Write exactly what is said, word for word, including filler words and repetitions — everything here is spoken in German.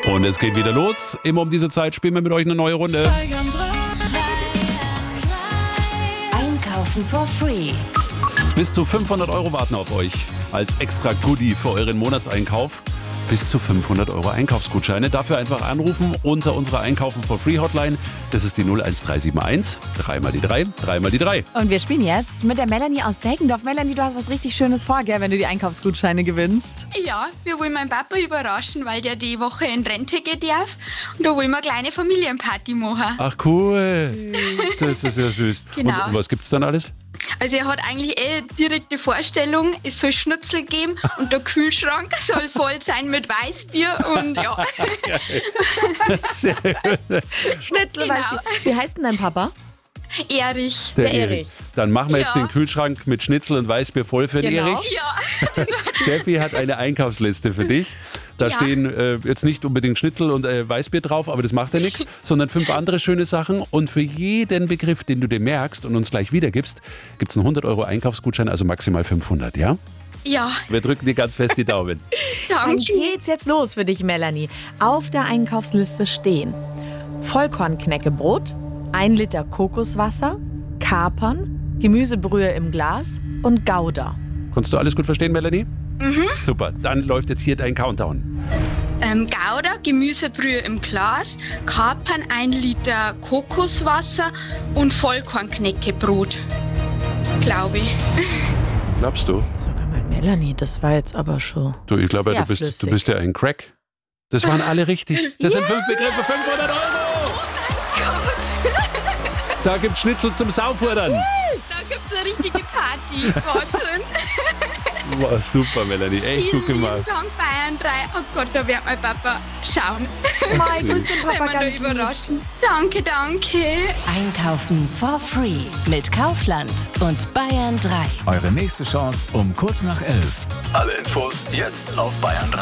Und es geht wieder los. Immer um diese Zeit spielen wir mit euch eine neue Runde. Einkaufen for free. Bis zu fünfhundert Euro warten auf euch als extra Goodie für euren Monatseinkauf. Bis zu fünfhundert Euro Einkaufsgutscheine. Dafür einfach anrufen unter unserer Einkaufen for free Hotline. Das ist die null eins drei sieben eins, dreimal die drei, dreimal die drei. Und wir spielen jetzt mit der Melanie aus Deggendorf. Melanie, du hast was richtig Schönes vor, gell, wenn du die Einkaufsgutscheine gewinnst. Ja, wir wollen meinen Papa überraschen, weil der die Woche in Rente geht darf. Und da wollen wir eine kleine Familienparty machen. Ach cool, das ist ja süß. Genau. Und was gibt's dann alles? Also er hat eigentlich eh direkte Vorstellung, es soll Schnitzel geben und der Kühlschrank soll voll sein mit Weißbier und ja. Sehr gut. Schnitzel, Genau. Weißbier. Wie heißt denn dein Papa? Erich. Der Erich. Dann machen wir jetzt Ja. den Kühlschrank mit Schnitzel und Weißbier voll für den Genau. Erich. Ja. Steffi hat eine Einkaufsliste für dich. Da Ja. stehen äh, jetzt nicht unbedingt Schnitzel und äh, Weißbier drauf, aber das macht ja nichts, sondern fünf andere schöne Sachen. Und für jeden Begriff, den du dir merkst und uns gleich wiedergibst, gibt es einen hundert Euro Einkaufsgutschein, also maximal fünfhundert, ja? Ja, Wir drücken dir ganz fest die Daumen. Dann danke. geht's jetzt los für dich, Melanie. Auf der Einkaufsliste stehen Vollkornknäckebrot, ein Liter Kokoswasser, Kapern, Gemüsebrühe im Glas und Gouda. Konntest du alles gut verstehen, Melanie? Mhm. Super, dann läuft jetzt hier dein Countdown. Ähm, Gouda, Gemüsebrühe im Glas, Kapern, ein Liter Kokoswasser und Vollkornknäckebrot. Glaube ich. Glaubst du? Sag mal, Melanie, das war jetzt aber schon Du, ich glaube, sehr du bist, du flüssig. bist ja ein Crack. Das waren alle richtig. Das sind fünf Begriffe, fünfhundert Euro. Da gibt's Schnitzel zum Saufordern. Da gibt es eine richtige Party. Wahnsinn. Wow, super, Melanie. Echt gut Vielen gemacht. lieben Dank, Bayern drei. Oh Gott, da wird mein Papa schauen. Mai, grüß den Wenn Papa wir da ganz lieb. überraschen. Danke, danke. Einkaufen for free mit Kaufland und Bayern drei. Eure nächste Chance um kurz nach elf. Alle Infos jetzt auf bayern drei.